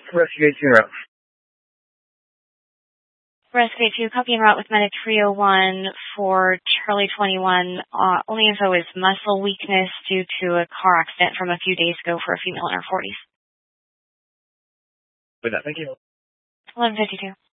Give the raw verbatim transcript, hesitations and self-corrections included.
Rescue eighteen route. Rescue two, copy en route with medic three oh one for Charlie twenty-one. Uh, only info is muscle weakness due to a car accident from a few days ago for a female in her forties. With that, thank you. eleven fifty-two.